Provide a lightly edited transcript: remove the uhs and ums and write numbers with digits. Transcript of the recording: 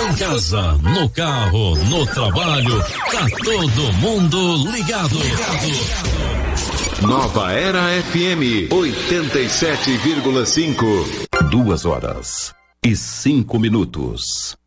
Em casa, no carro, no trabalho, tá todo mundo ligado. Nova Era FM 87,5. 2 horas e 5 minutos.